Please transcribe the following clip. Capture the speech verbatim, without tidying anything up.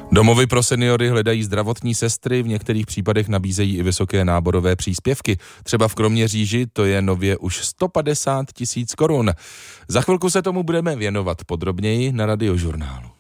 Domovy pro seniory hledají zdravotní sestry, v některých případech nabízejí i vysoké náborové příspěvky. Třeba v Kroměříži to je nově už sto padesát tisíc korun. Za chvilku se tomu budeme věnovat podrobněji na Radiožurnálu.